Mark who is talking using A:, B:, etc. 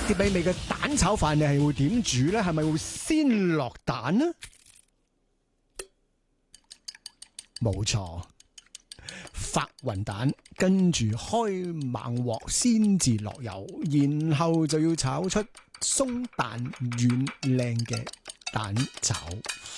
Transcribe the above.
A: 碟美味嘅蛋炒飯，你係會點煮咧？係咪會先落蛋呢？冇錯，發勻蛋，跟住開猛鑊先至落油，然後就要炒出鬆彈軟靚嘅蛋炒